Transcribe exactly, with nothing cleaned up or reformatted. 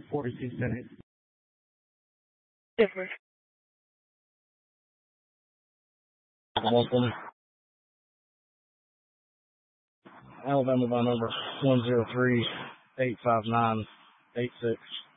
forty-two Senate. Different. Welcome. Alabama by number one zero three eight five nine eight six.